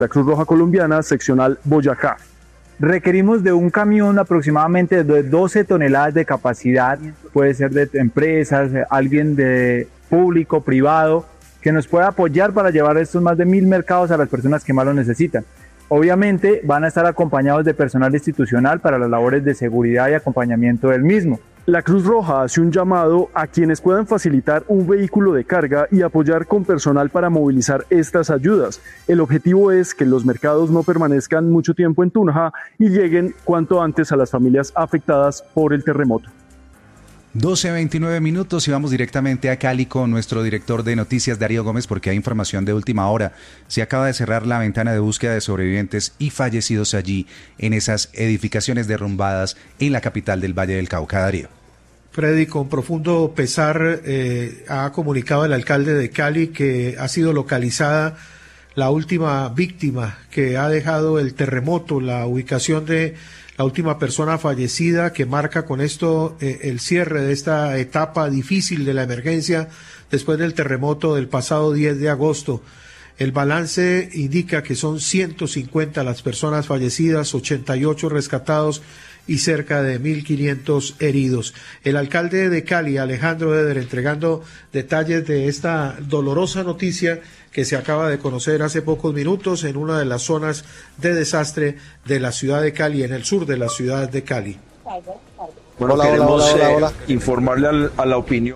La Cruz Roja Colombiana, seccional Boyacá. Requerimos de un camión aproximadamente de 12 toneladas de capacidad, puede ser de empresas, alguien de público, privado, que nos pueda apoyar para llevar estos más de 1.000 mercados a las personas que más lo necesitan. Obviamente van a estar acompañados de personal institucional para las labores de seguridad y acompañamiento del mismo. La Cruz Roja hace un llamado a quienes puedan facilitar un vehículo de carga y apoyar con personal para movilizar estas ayudas. El objetivo es que los mercados no permanezcan mucho tiempo en Tunja y lleguen cuanto antes a las familias afectadas por el terremoto. 12:29 minutos y vamos directamente a Cali con nuestro director de noticias, Darío Gómez, porque hay información de última hora. Se acaba de cerrar la ventana de búsqueda de sobrevivientes y fallecidos allí en esas edificaciones derrumbadas en la capital del Valle del Cauca. Darío. Freddy, con profundo pesar ha comunicado el alcalde de Cali que ha sido localizada la última víctima que ha dejado el terremoto, la ubicación de la última persona fallecida, que marca con esto el cierre de esta etapa difícil de la emergencia después del terremoto del pasado 10 de agosto. El balance indica que son 150 las personas fallecidas, 88 rescatados y cerca de 1.500 heridos. El alcalde de Cali, Alejandro Eder, entregando detalles de esta dolorosa noticia que se acaba de conocer hace pocos minutos en una de las zonas de desastre de la ciudad de Cali, en el sur de la ciudad de Cali. Bueno, hola. Informarle a la opinión.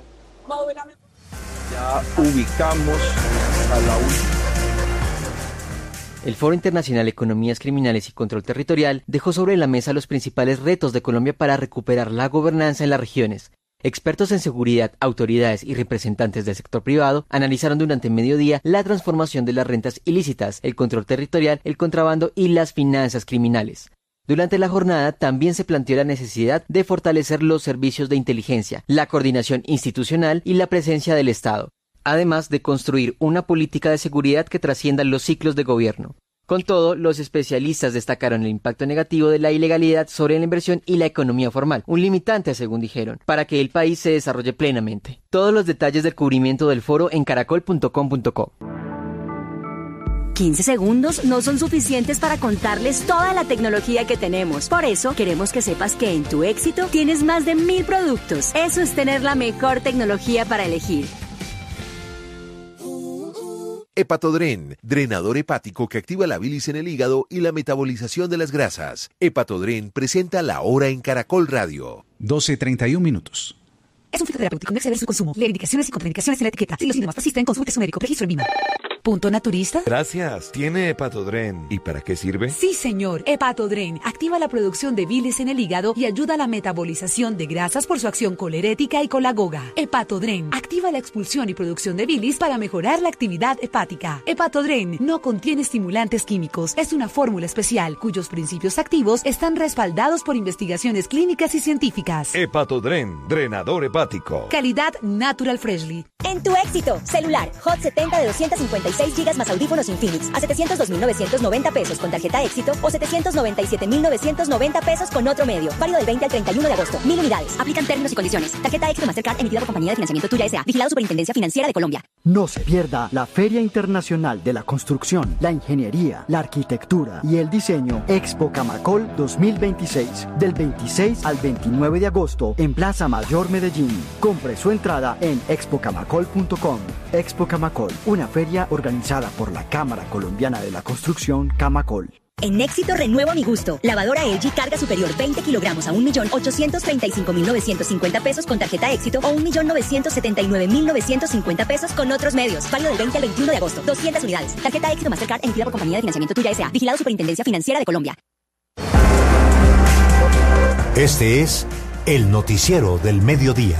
Ya ubicamos a la última. El Foro Internacional Economías Criminales y Control Territorial dejó sobre la mesa los principales retos de Colombia para recuperar la gobernanza en las regiones. Expertos en seguridad, autoridades y representantes del sector privado analizaron durante mediodía la transformación de las rentas ilícitas, el control territorial, el contrabando y las finanzas criminales. Durante la jornada también se planteó la necesidad de fortalecer los servicios de inteligencia, la coordinación institucional y la presencia del Estado, además de construir una política de seguridad que trascienda los ciclos de gobierno. Con todo, los especialistas destacaron el impacto negativo de la ilegalidad sobre la inversión y la economía formal, un limitante, según dijeron, para que el país se desarrolle plenamente. Todos los detalles del cubrimiento del foro en caracol.com.co. 15 segundos no son suficientes para contarles toda la tecnología que tenemos. Por eso, queremos que sepas que en Tu Éxito tienes más de 1.000 productos. Eso es tener la mejor tecnología para elegir. Hepatodren, drenador hepático que activa la bilis en el hígado y la metabolización de las grasas. Hepatodren presenta La Hora en Caracol Radio. 12:31 minutos. Es un fitoterapéutico, no exceder su consumo. Leer indicaciones y contraindicaciones en la etiqueta. Si los síntomas persisten, consulte a su médico. Registro en VIMA. ¿Punto naturista? Gracias. ¿Tiene Hepatodren? ¿Y para qué sirve? Sí, señor. Hepatodren activa la producción de bilis en el hígado y ayuda a la metabolización de grasas por su acción colerética y colagoga. Hepatodren activa la expulsión y producción de bilis para mejorar la actividad hepática. Hepatodren no contiene estimulantes químicos. Es una fórmula especial cuyos principios activos están respaldados por investigaciones clínicas y científicas. Hepatodren, drenador hepático. Calidad Natural Freshly. En Tu Éxito, celular Hot 70 de 256 GB más audífonos Infinix a 702.990 pesos con tarjeta Éxito o 797.990 pesos con otro medio. Válido del 20 al 31 de agosto. 1.000 unidades. Aplican términos y condiciones. Tarjeta Éxito Mastercard emitida por Compañía de Financiamiento Tuya S.A. Vigilado Superintendencia Financiera de Colombia. No se pierda la Feria Internacional de la Construcción, la Ingeniería, la Arquitectura y el Diseño Expo Camacol 2026 del 26 al 29 de agosto en Plaza Mayor Medellín. Compre su entrada en expocamacol.com. Expo Camacol, una feria organizada por la Cámara Colombiana de la Construcción Camacol. En Éxito renuevo mi gusto. Lavadora LG carga superior 20 kilogramos a 1.835.950 pesos con tarjeta Éxito o 1.979.950 pesos con otros medios. Válido del 20 al 21 de agosto. 200 unidades. Tarjeta Éxito Mastercard emitida por Compañía de Financiamiento Tuya S.A. Vigilado Superintendencia Financiera de Colombia. Este es el noticiero del mediodía.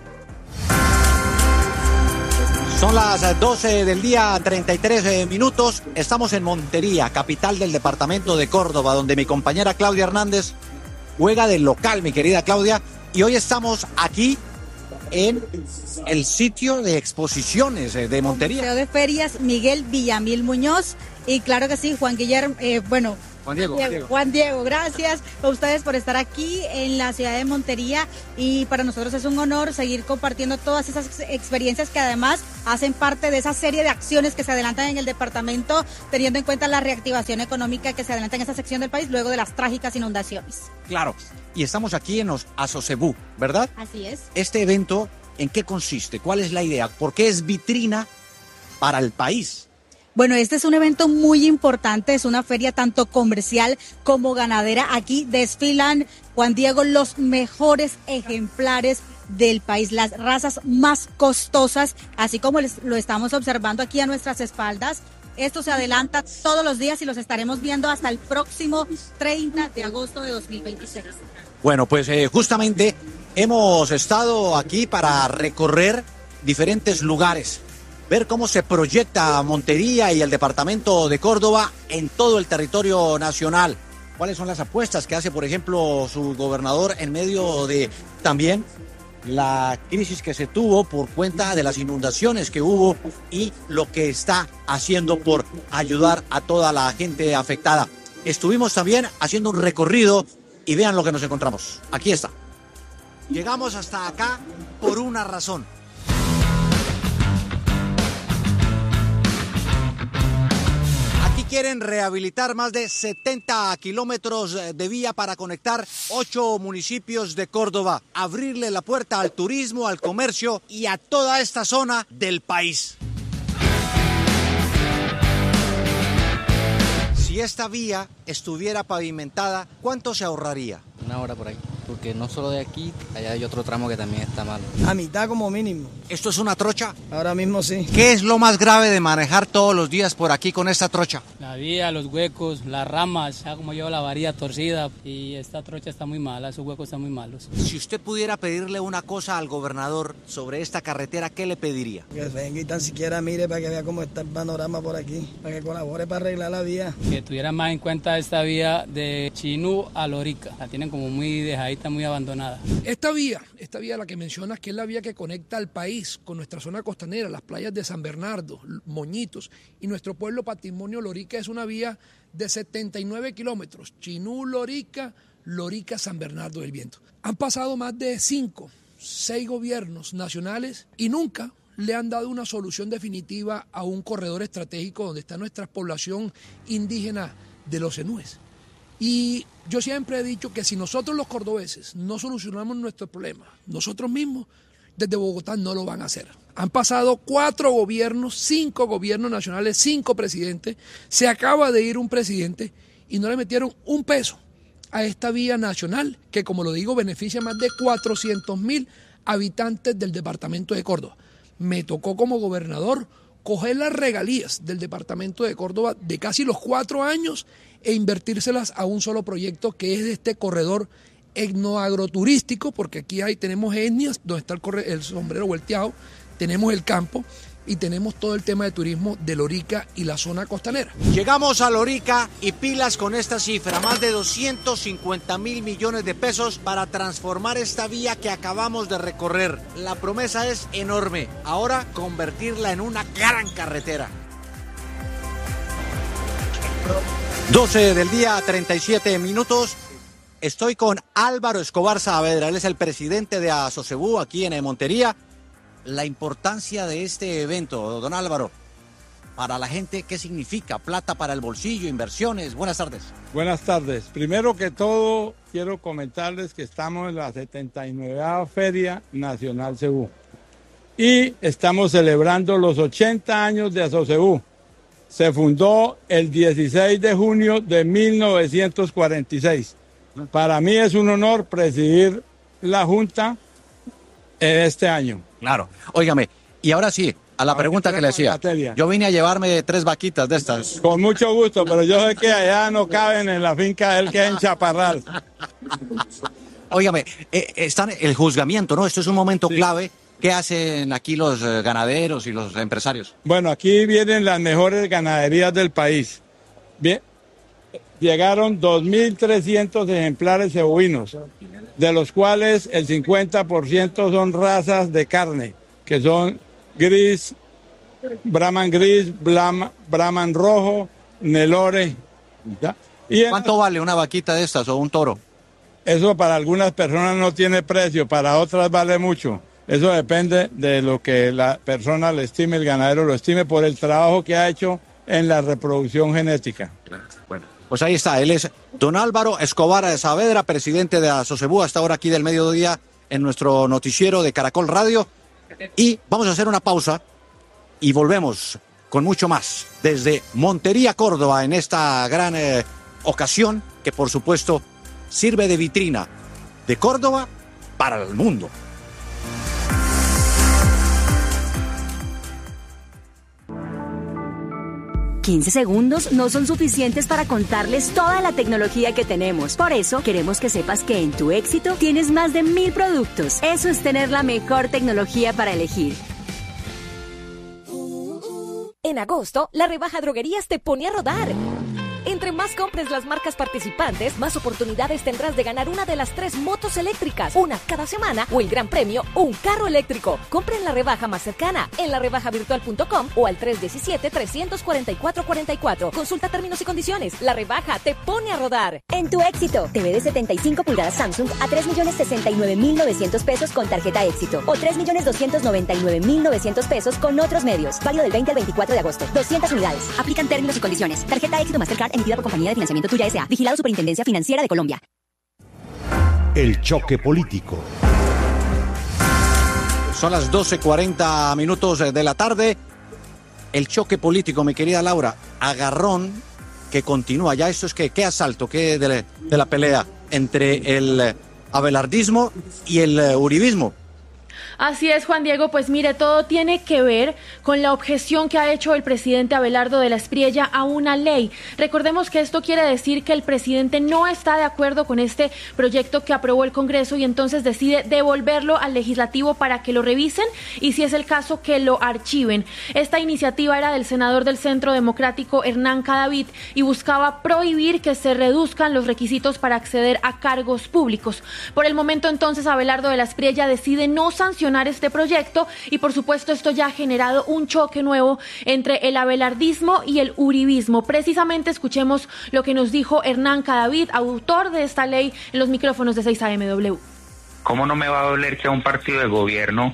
Son las 12 del día, 33 minutos. Estamos en Montería, capital del departamento de Córdoba, donde mi compañera Claudia Hernández juega del local, mi querida Claudia. Y hoy estamos aquí en el sitio de exposiciones de Montería. Museo de Ferias Miguel Villamil Muñoz. Y claro que sí, Juan Guillermo, Juan Diego, gracias a ustedes por estar aquí en la ciudad de Montería y para nosotros es un honor seguir compartiendo todas esas experiencias que además hacen parte de esa serie de acciones que se adelantan en el departamento, teniendo en cuenta la reactivación económica que se adelanta en esta sección del país luego de las trágicas inundaciones. Claro, y estamos aquí en los Asocebú, ¿verdad? Así es. Este evento, ¿en qué consiste? ¿Cuál es la idea? ¿Por qué es vitrina para el país? Bueno, este es un evento muy importante, es una feria tanto comercial como ganadera. Aquí desfilan, Juan Diego, los mejores ejemplares del país, las razas más costosas, así como lo estamos observando aquí a nuestras espaldas. Esto se adelanta todos los días y los estaremos viendo hasta el próximo 30 de agosto de 2026. Bueno, pues justamente hemos estado aquí para recorrer diferentes lugares, ver cómo se proyecta Montería y el departamento de Córdoba en todo el territorio nacional. ¿Cuáles son las apuestas que hace, por ejemplo, su gobernador en medio de también la crisis que se tuvo por cuenta de las inundaciones que hubo y lo que está haciendo por ayudar a toda la gente afectada? Estuvimos también haciendo un recorrido y vean lo que nos encontramos. Aquí está. Llegamos hasta acá por una razón. Quieren rehabilitar más de 70 kilómetros de vía para conectar 8 municipios de Córdoba, abrirle la puerta al turismo, al comercio y a toda esta zona del país. Si esta vía estuviera pavimentada, ¿cuánto se ahorraría? Una hora por ahí, porque no solo de aquí, allá hay otro tramo que también está malo. A mitad como mínimo. ¿Esto es una trocha? Ahora mismo sí. ¿Qué es lo más grave de manejar todos los días por aquí con esta trocha? La vía, los huecos, las ramas, ya como llevo la varilla torcida y esta trocha está muy mala, esos huecos están muy malos. Si usted pudiera pedirle una cosa al gobernador sobre esta carretera, ¿qué le pediría? Que venga y tan siquiera mire para que vea cómo está el panorama por aquí, para que colabore para arreglar la vía. Que tuviera más en cuenta esta vía de Chinú a Lorica, la tienen como muy dejadita, muy abandonada. Esta vía la que mencionas, que es la vía que conecta al país con nuestra zona costanera, las playas de San Bernardo, Moñitos y nuestro pueblo patrimonio Lorica, es una vía de 79 kilómetros, Chinú, Lorica, Lorica, San Bernardo del Viento. Han pasado más de 5, 6 gobiernos nacionales y nunca le han dado una solución definitiva a un corredor estratégico donde está nuestra población indígena de los Zenúes. Y yo siempre he dicho que si nosotros los cordobeses no solucionamos nuestro problema, nosotros mismos desde Bogotá no lo van a hacer. Han pasado 4 gobiernos, 5 gobiernos nacionales, 5 presidentes, se acaba de ir un presidente y no le metieron un peso a esta vía nacional que, como lo digo, beneficia a más de 400.000 habitantes del departamento de Córdoba. Me tocó como gobernador coger las regalías del departamento de Córdoba de casi los 4 años e invertírselas a un solo proyecto que es de este corredor etnoagroturístico, porque aquí tenemos etnias donde está el sombrero volteado, tenemos el campo y tenemos todo el tema de turismo de Lorica y la zona costanera. Llegamos a Lorica y pilas con esta cifra, más de 250.000 millones de pesos para transformar esta vía que acabamos de recorrer. La promesa es enorme, ahora convertirla en una gran carretera. 12 del día, 37 minutos. Estoy con Álvaro Escobar Saavedra, él es el presidente de Asocebú aquí en Montería. La importancia de este evento, don Álvaro, para la gente, ¿qué significa? Plata para el bolsillo, inversiones. Buenas tardes. Buenas tardes. Primero que todo, quiero comentarles que estamos en la 79ª Feria Nacional Cebú y estamos celebrando los 80 años de Asocebú. Se fundó el 16 de junio de 1946. Para mí es un honor presidir la Junta en este año. Claro. Óigame, y ahora sí, a la pregunta que le decía. Yo vine a llevarme 3 vaquitas de estas. Con mucho gusto, pero yo sé que allá no caben en la finca del que es en Chaparral. Óigame, están el juzgamiento, ¿no? Esto es un momento clave. ¿Qué hacen aquí los ganaderos y los empresarios? Bueno, aquí vienen las mejores ganaderías del país. Bien, llegaron 2.300 ejemplares cebuinos, de los cuales el 50% son razas de carne, que son gris, Brahman gris, Brahman rojo, Nelore. ¿Ya? ¿Cuánto vale una vaquita de estas o un toro? Eso para algunas personas no tiene precio, para otras vale mucho. Eso depende de lo que la persona le estime, el ganadero lo estime, por el trabajo que ha hecho en la reproducción genética. Bueno, pues ahí está, él es don Álvaro Escobar Saavedra, presidente de Asocebú, hasta ahora aquí del mediodía en nuestro noticiero de Caracol Radio. Y vamos a hacer una pausa y volvemos con mucho más desde Montería, Córdoba, en esta gran ocasión que por supuesto sirve de vitrina de Córdoba para el mundo. $15 segundos no son suficientes para contarles toda la tecnología que tenemos. Por eso, queremos que sepas que en Tu Éxito tienes más de 1000 productos. Eso es tener la mejor tecnología para elegir. En agosto, la rebaja Droguerías te pone a rodar. Entre más compres las marcas participantes, más oportunidades tendrás de ganar una de las 3 motos eléctricas, una cada semana, o el gran premio, un carro eléctrico. Compra en la rebaja más cercana, en larebajavirtual.com o al 317-344-44. Consulta términos y condiciones. La rebaja te pone a rodar. En Tu Éxito, TV de 75 pulgadas Samsung a $3,069,900 pesos con tarjeta Éxito o $3,299,900 pesos con otros medios. Válido del 20 al 24 de agosto. 200 unidades. Aplican términos y condiciones. Tarjeta Éxito Mastercard emitida por Compañía de Financiamiento Tuya S.A. Vigilado Superintendencia Financiera de Colombia. El choque político. Son las 12:40 de la tarde. El choque político, mi querida Laura. Agarrón que continúa. Ya esto es que, ¿qué asalto? ¿Qué de la pelea entre el abelardismo y el uribismo? Así es, Juan Diego, pues mire, todo tiene que ver con la objeción que ha hecho el presidente Abelardo de la Espriella a una ley. Recordemos que esto quiere decir que el presidente no está de acuerdo con este proyecto que aprobó el Congreso y entonces decide devolverlo al legislativo para que lo revisen y, si es el caso, que lo archiven. Esta iniciativa era del senador del Centro Democrático Hernán Cadavid y buscaba prohibir que se reduzcan los requisitos para acceder a cargos públicos. Por el momento, entonces, Abelardo de la Espriella decide no sancionar este proyecto y, por supuesto, esto ya ha generado un choque nuevo entre el abelardismo y el uribismo. Precisamente escuchemos lo que nos dijo Hernán Cadavid, autor de esta ley, en los micrófonos de 6AMW. ¿Cómo no me va a doler que a un partido de gobierno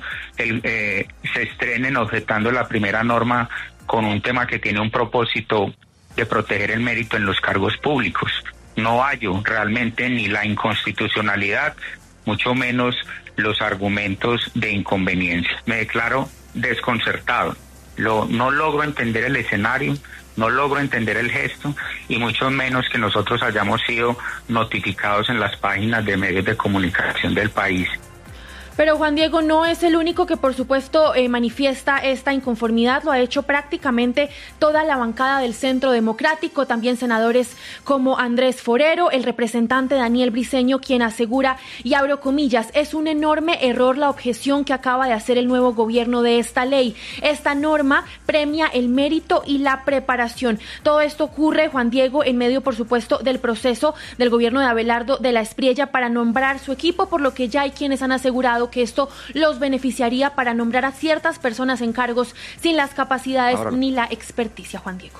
se estrenen objetando la primera norma con un tema que tiene un propósito de proteger el mérito en los cargos públicos? No hallo realmente ni la inconstitucionalidad, mucho menos los argumentos de inconveniencia. Me declaro desconcertado. No logro entender el escenario, no logro entender el gesto y mucho menos que nosotros hayamos sido notificados en las páginas de medios de comunicación del país. Pero Juan Diego no es el único que, por supuesto, manifiesta esta inconformidad. Lo ha hecho prácticamente toda la bancada del Centro Democrático, también senadores como Andrés Forero, el representante Daniel Briceño, quien asegura, y abro comillas, es un enorme error la objeción que acaba de hacer el nuevo gobierno de esta ley. Esta norma premia el mérito y la preparación. Todo esto ocurre, Juan Diego, en medio, por supuesto, del proceso del gobierno de Abelardo de la Espriella para nombrar su equipo, por lo que ya hay quienes han asegurado que esto los beneficiaría para nombrar a ciertas personas en cargos sin las capacidades ni la experticia, Juan Diego.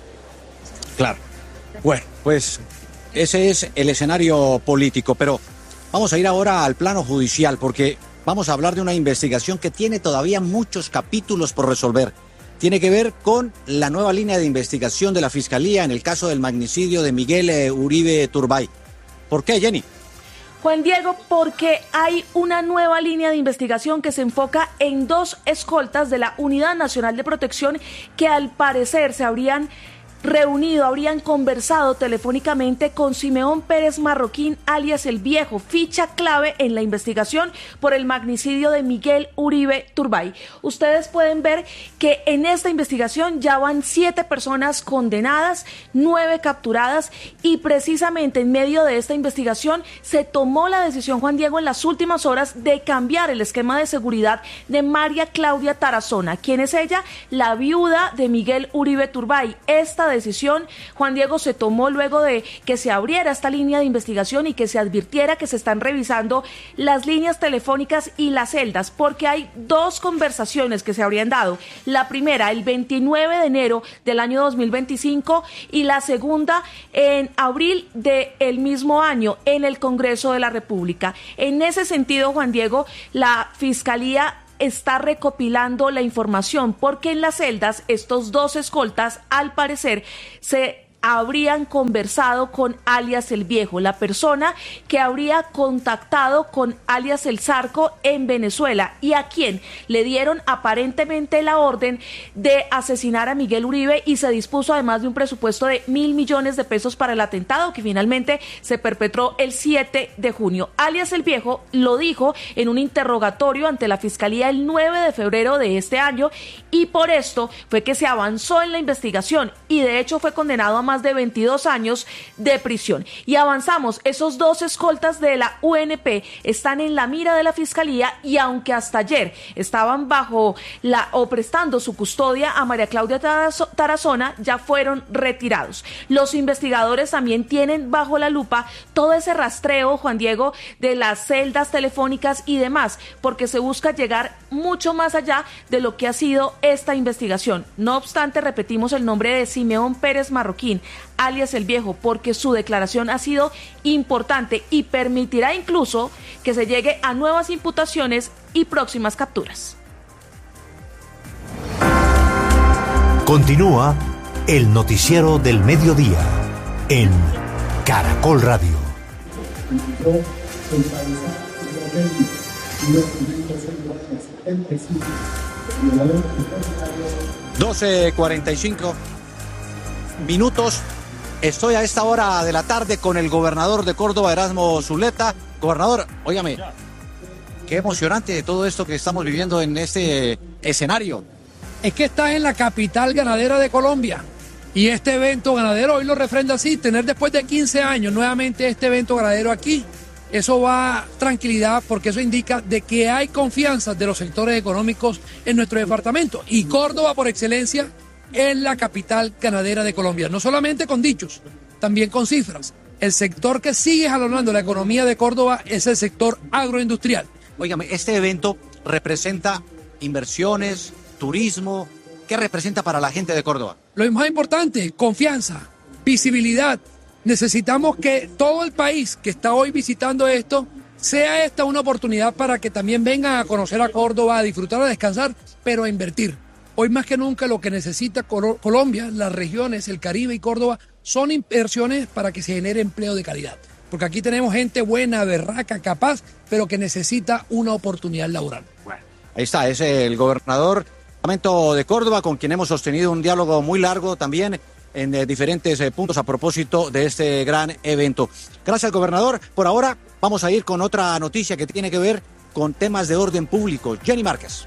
Claro. Bueno, pues ese es el escenario político, pero vamos a ir ahora al plano judicial porque vamos a hablar de una investigación que tiene todavía muchos capítulos por resolver. Tiene que ver con la nueva línea de investigación de la Fiscalía en el caso del magnicidio de Miguel Uribe Turbay. ¿Por qué, Jenny? Juan Diego, porque hay una nueva línea de investigación que se enfoca en 2 escoltas de la Unidad Nacional de Protección que al parecer se habrían reunido, habrían conversado telefónicamente con Simeón Pérez Marroquín, alias El Viejo, ficha clave en la investigación por el magnicidio de Miguel Uribe Turbay. Ustedes pueden ver que en esta investigación ya van 7 personas condenadas, 9 capturadas y precisamente en medio de esta investigación se tomó la decisión, Juan Diego, en las últimas horas de cambiar el esquema de seguridad de María Claudia Tarazona. ¿Quién es ella? La viuda de Miguel Uribe Turbay. Esta decisión, Juan Diego, se tomó luego de que se abriera esta línea de investigación y que se advirtiera que se están revisando las líneas telefónicas y las celdas, porque hay dos conversaciones que se habrían dado. La primera, el 29 de enero del año 2025, y la segunda en abril del mismo año en el Congreso de la República. En ese sentido, Juan Diego, la Fiscalía está recopilando la información porque en las celdas estos dos escoltas, al parecer, se habrían conversado con alias El Viejo, la persona que habría contactado con alias El Zarco en Venezuela y a quien le dieron aparentemente la orden de asesinar a Miguel Uribe, y se dispuso además de un presupuesto de 1.000 millones de pesos para el atentado que finalmente se perpetró el 7 de junio. Alias El Viejo lo dijo en un interrogatorio ante la Fiscalía el 9 de febrero de este año, y por esto fue que se avanzó en la investigación y de hecho fue condenado a más de 22 años de prisión. Y avanzamos, esos dos escoltas de la UNP están en la mira de la Fiscalía, y aunque hasta ayer estaban bajo o prestando su custodia a María Claudia Tarazona, ya fueron retirados. Los investigadores también tienen bajo la lupa todo ese rastreo, Juan Diego, de las celdas telefónicas y demás, porque se busca llegar mucho más allá de lo que ha sido esta investigación. No obstante, repetimos el nombre de Simeón Pérez Marroquín, alias El Viejo, porque su declaración ha sido importante y permitirá incluso que se llegue a nuevas imputaciones y próximas capturas. Continúa el noticiero del mediodía en Caracol Radio. 12:45 minutos. Estoy a esta hora de la tarde con el gobernador de Córdoba, Erasmo Zuleta. Gobernador, óigame, qué emocionante todo esto que estamos viviendo en este escenario. Es que estás en la capital ganadera de Colombia, y este evento ganadero hoy lo refrenda así: tener después de 15 años nuevamente este evento ganadero aquí. Eso va tranquilidad, porque eso indica de que hay confianza de los sectores económicos en nuestro departamento, y Córdoba por excelencia es la capital ganadera de Colombia, no solamente con dichos, también con cifras. El sector que sigue jalonando la economía de Córdoba es el sector agroindustrial. Óigame, este evento representa inversiones, turismo. ¿Qué representa para la gente de Córdoba? Lo más importante, confianza, visibilidad. Necesitamos que todo el país que está hoy visitando esto, sea esta una oportunidad para que también vengan a conocer a Córdoba, a disfrutar, a descansar, pero a invertir. Hoy más que nunca lo que necesita Colombia, las regiones, el Caribe y Córdoba, son inversiones para que se genere empleo de calidad. Porque aquí tenemos gente buena, berraca, capaz, pero que necesita una oportunidad laboral. Bueno, ahí está, es el gobernador del departamento de Córdoba, con quien hemos sostenido un diálogo muy largo también en diferentes puntos a propósito de este gran evento. Gracias, gobernador. Por ahora vamos a ir con otra noticia que tiene que ver con temas de orden público. Jenny Márquez.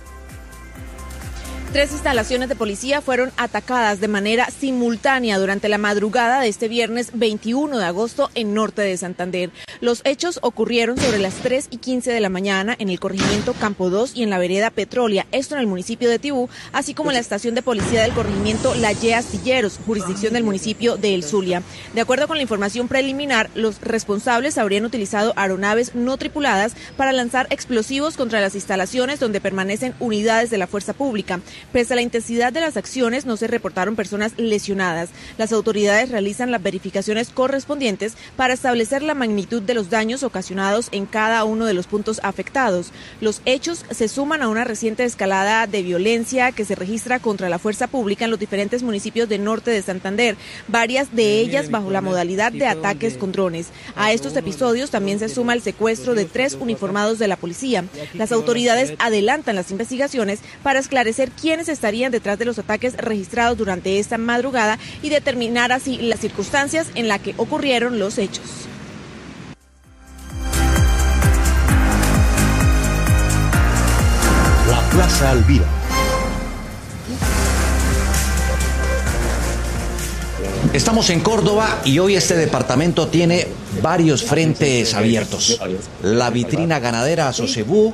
3 instalaciones de policía fueron atacadas de manera simultánea durante la madrugada de este viernes 21 de agosto en norte de Santander. Los hechos ocurrieron sobre las 3:15 de la mañana en el corregimiento Campo 2 y en la vereda Petrolia, esto en el municipio de Tibú, así como en la estación de policía del corregimiento La Ye Astilleros, jurisdicción del municipio de El Zulia. De acuerdo con la información preliminar, los responsables habrían utilizado aeronaves no tripuladas para lanzar explosivos contra las instalaciones donde permanecen unidades de la fuerza pública. Pese a la intensidad de las acciones, no se reportaron personas lesionadas. Las autoridades realizan las verificaciones correspondientes para establecer la magnitud de los daños ocasionados en cada uno de los puntos afectados. Los hechos se suman a una reciente escalada de violencia que se registra contra la fuerza pública en los diferentes municipios del norte de Santander, varias de ellas bajo la modalidad de ataques con drones. A estos episodios también se suma el secuestro de 3 uniformados de la policía. Las autoridades adelantan las investigaciones para esclarecer quiénes estarían detrás de los ataques registrados durante esta madrugada y determinar así las circunstancias en las que ocurrieron los hechos. La Plaza Alvira. Estamos en Córdoba y hoy este departamento tiene varios frentes abiertos. La vitrina ganadera Sosebú,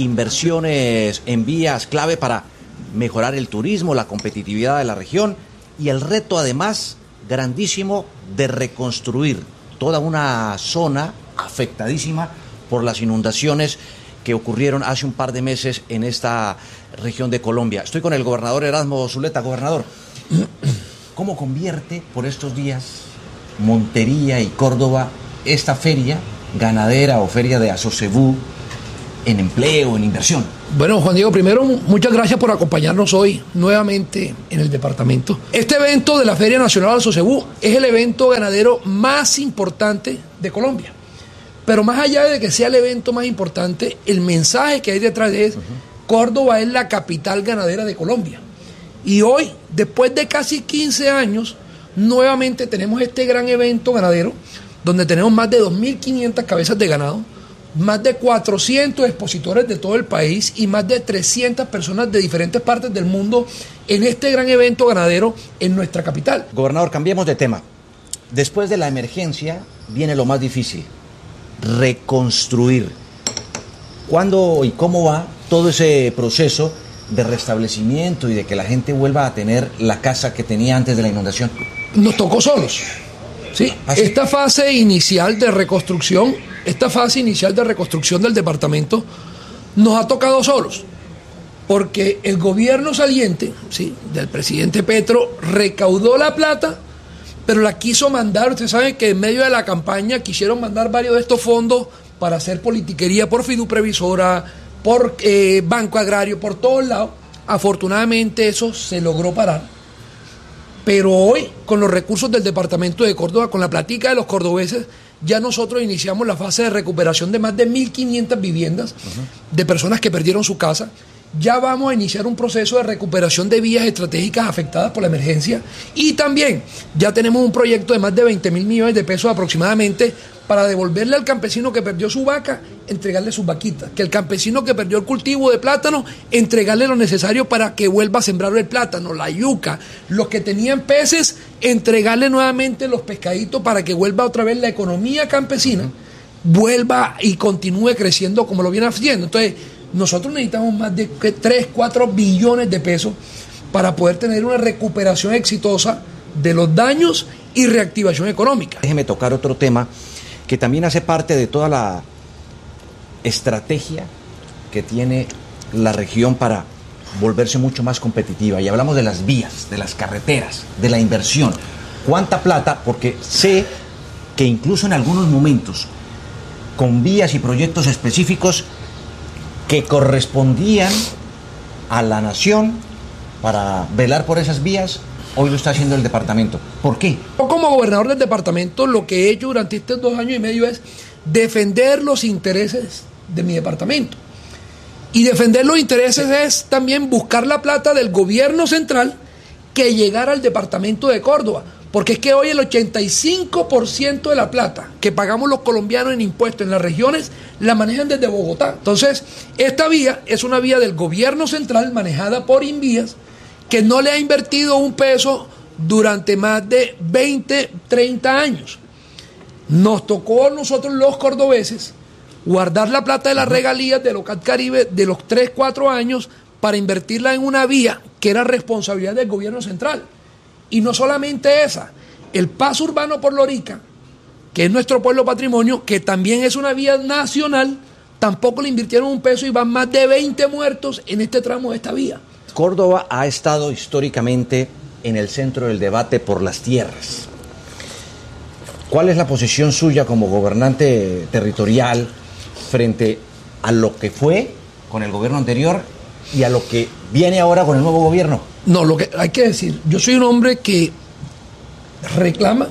inversiones en vías clave para mejorar el turismo, la competitividad de la región, y el reto además grandísimo de reconstruir toda una zona afectadísima por las inundaciones que ocurrieron hace un par de meses en esta región de Colombia. Estoy con el gobernador Erasmo Zuleta. Gobernador, ¿cómo convierte por estos días Montería y Córdoba esta feria ganadera o feria de Asocebú en empleo, en inversión? Bueno, Juan Diego, primero, muchas gracias por acompañarnos hoy nuevamente en el departamento. Este evento de la Feria Nacional Asocebú es el evento ganadero más importante de Colombia. Pero más allá de que sea el evento más importante, el mensaje que hay detrás de eso, Córdoba es la capital ganadera de Colombia. Y hoy, después de casi 15 años, nuevamente tenemos este gran evento ganadero, donde tenemos más de 2.500 cabezas de ganado, más de 400 expositores de todo el país y más de 300 personas de diferentes partes del mundo en este gran evento ganadero en nuestra capital. Gobernador, cambiemos de tema. Después de la emergencia viene lo más difícil, reconstruir. ¿Cuándo y cómo va todo ese proceso de restablecimiento y de que la gente vuelva a tener la casa que tenía antes de la inundación? Nos tocó solos. Sí, esta fase inicial de reconstrucción del departamento nos ha tocado solos, porque el gobierno saliente, sí, del presidente Petro, recaudó la plata, pero la quiso mandar. Ustedes saben que en medio de la campaña quisieron mandar varios de estos fondos para hacer politiquería por Fiduprevisora, por Banco Agrario, por todos lados. Afortunadamente eso se logró parar. Pero hoy, con los recursos del departamento de Córdoba, con la platica de los cordobeses, ya nosotros iniciamos la fase de recuperación de más de 1.500 viviendas de personas que perdieron su casa. Ya vamos a iniciar un proceso de recuperación de vías estratégicas afectadas por la emergencia y también ya tenemos un proyecto de más de 20.000 millones de pesos aproximadamente para devolverle al campesino que perdió su vaca, entregarle sus vaquitas, que el campesino que perdió el cultivo de plátano, entregarle lo necesario para que vuelva a sembrar el plátano, la yuca, los que tenían peces, entregarle nuevamente los pescaditos para que vuelva otra vez la economía campesina, vuelva y continúe creciendo como lo viene haciendo. Entonces, nosotros necesitamos más de 3, 4 billones de pesos para poder tener una recuperación exitosa de los daños y reactivación económica. Déjeme tocar otro tema que también hace parte de toda la estrategia que tiene la región para volverse mucho más competitiva. Y hablamos de las vías, de las carreteras, de la inversión. ¿Cuánta plata? Porque sé que incluso en algunos momentos, con vías y proyectos específicos que correspondían a la nación para velar por esas vías, hoy lo está haciendo el departamento. ¿Por qué? Como gobernador del departamento, lo que he hecho durante estos 2 años y medio es defender los intereses de mi departamento. Y defender los intereses es también buscar la plata del gobierno central que llegara al departamento de Córdoba. Porque es que hoy el 85% de la plata que pagamos los colombianos en impuestos en las regiones la manejan desde Bogotá. Entonces, esta vía es una vía del gobierno central manejada por Invías, que no le ha invertido un peso durante más de 20, 30 años. Nos tocó a nosotros los cordobeses guardar la plata de las regalías de Local Caribe de los 3, 4 años para invertirla en una vía que era responsabilidad del gobierno central. Y no solamente esa, el paso urbano por Lorica, que es nuestro pueblo patrimonio, que también es una vía nacional, tampoco le invirtieron un peso y van más de 20 muertos en este tramo de esta vía. Córdoba ha estado históricamente en el centro del debate por las tierras. ¿Cuál es la posición suya como gobernante territorial frente a lo que fue con el gobierno anterior y a lo que viene ahora con el nuevo gobierno? No, lo que hay que decir, yo soy un hombre que reclama,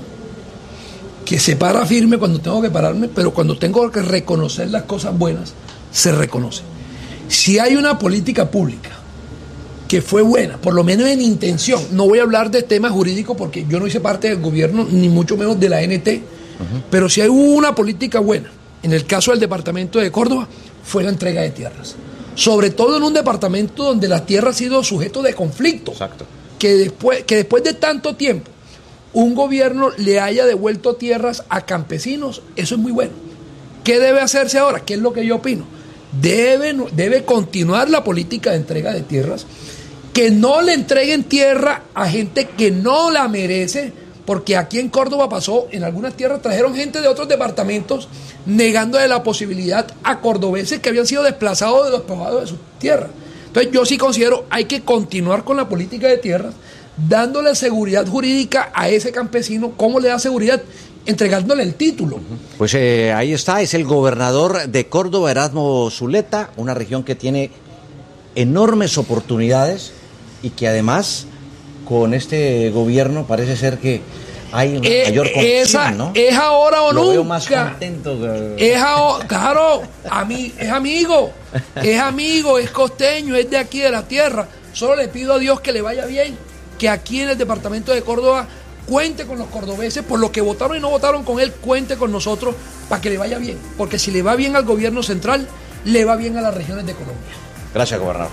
que se para firme cuando tengo que pararme, pero cuando tengo que reconocer las cosas buenas, se reconoce. Si hay una política pública que fue buena, por lo menos en intención, no voy a hablar de temas jurídicos porque yo no hice parte del gobierno, ni mucho menos de la NT, pero si hay una política buena, en el caso del departamento de Córdoba, fue la entrega de tierras. Sobre todo en un departamento donde la tierra ha sido sujeto de conflicto. Exacto. Que después de tanto tiempo un gobierno le haya devuelto tierras a campesinos, eso es muy bueno. ¿Qué debe hacerse ahora? ¿Qué es lo que yo opino? Debe continuar la política de entrega de tierras que no le entreguen tierra a gente que no la merece, porque aquí en Córdoba pasó, en algunas tierras trajeron gente de otros departamentos negándole la posibilidad a cordobeses que habían sido desplazados de los poblados de sus tierras. Entonces yo sí considero hay que continuar con la política de tierras, dándole seguridad jurídica a ese campesino. ¿Cómo le da seguridad? Entregándole el título. Pues ahí está, es el gobernador de Córdoba, Erasmo Zuleta, una región que tiene enormes oportunidades y que además con este gobierno parece ser que hay una mayor conexión, ¿no? Es ahora o Lo nunca. veo más contento. Claro, es amigo, es costeño, es de aquí de la tierra. Solo le pido a Dios que le vaya bien, que aquí en el departamento de Córdoba cuente con los cordobeses, por lo que votaron y no votaron con él, cuente con nosotros para que le vaya bien. Porque si le va bien al gobierno central, le va bien a las regiones de Colombia. Gracias, gobernador.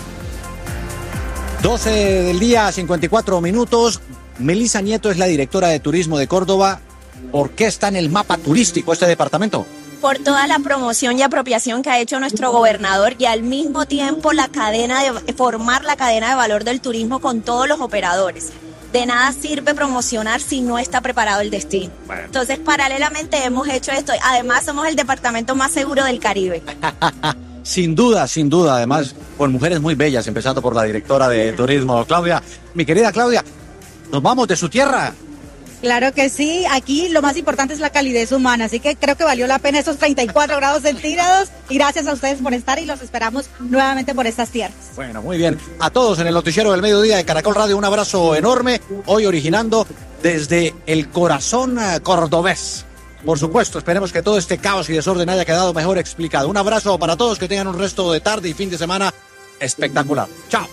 12 del día, 54 minutos. Melissa Nieto es la directora de turismo de Córdoba. ¿Por qué está en el mapa turístico este departamento? Por toda la promoción y apropiación que ha hecho nuestro gobernador y al mismo tiempo formar la cadena de valor del turismo con todos los operadores. De nada sirve promocionar si no está preparado el destino. Bueno. Entonces, paralelamente hemos hecho esto. Además, somos el departamento más seguro del Caribe. Sin duda, además, con mujeres muy bellas, empezando por la directora de turismo, Claudia. Mi querida Claudia, nos vamos de su tierra. Claro que sí, aquí lo más importante es la calidez humana, así que creo que valió la pena esos 34 grados centígrados y gracias a ustedes por estar y los esperamos nuevamente por estas tierras. Bueno, muy bien. A todos en el noticiero del mediodía de Caracol Radio, un abrazo enorme, hoy originando desde el corazón cordobés. Por supuesto, esperemos que todo este caos y desorden haya quedado mejor explicado. Un abrazo para todos, que tengan un resto de tarde y fin de semana espectacular. Chao.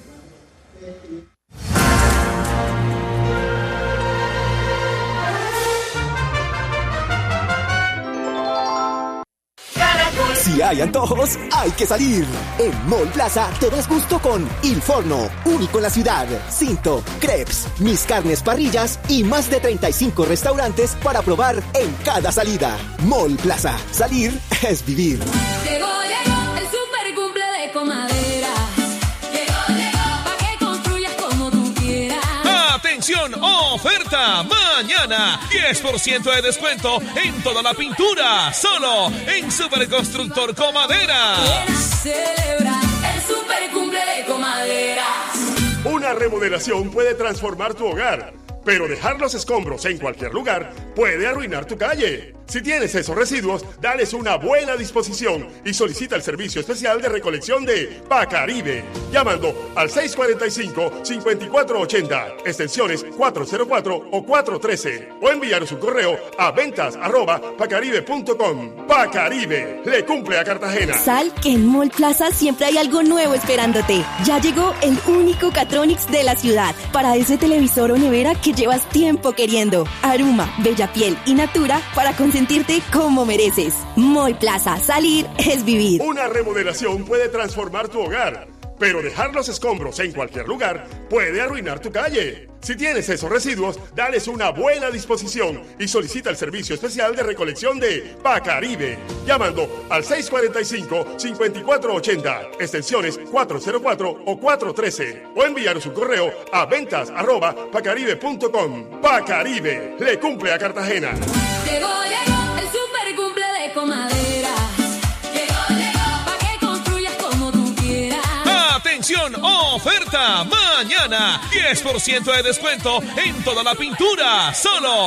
Si hay antojos, hay que salir. En Mall Plaza te das gusto con Il Forno, único en la ciudad. Cinto, crepes, Mis Carnes Parrillas y más de 35 restaurantes para probar en cada salida. Mall Plaza, salir es vivir. Llegó el super cumple de Comadera. Llegó, pa' que construyas como tú quieras. ¡Atención! ¡Oferta! Mañana, 10% de descuento en toda la pintura. Solo en Superconstructor Comadera. Celebra el super cumple de Comadera. Una remodelación puede transformar tu hogar, pero dejar los escombros en cualquier lugar puede arruinar tu calle. Si tienes esos residuos, dales una buena disposición y solicita el servicio especial de recolección de Pacaribe, llamando al 645-5480, extensiones 404 o 413, o enviar su correo a ventas@pacaribe.com. Pacaribe, le cumple a Cartagena. Sal, que en Mall Plaza siempre hay algo nuevo esperándote. Ya llegó el único Catronics de la ciudad, para ese televisor o nevera que llevas tiempo queriendo. Aruma, Bellapiel y Natura para sentirte como mereces. Mall Plaza, salir es vivir. Una remodelación puede transformar tu hogar, pero dejar los escombros en cualquier lugar puede arruinar tu calle. Si tienes esos residuos, dales una buena disposición y solicita el servicio especial de recolección de Pacaribe, llamando al 645-5480, extensiones 404 o 413, o enviar su correo a ventas@pacaribe.com. Pacaribe, le cumple a Cartagena. Llegó el super cumple de Comadera. Llegó, pa' que construyas como tú quieras. ¡Atención! ¡Oferta! Mañana, 10% de descuento en toda la pintura. Solo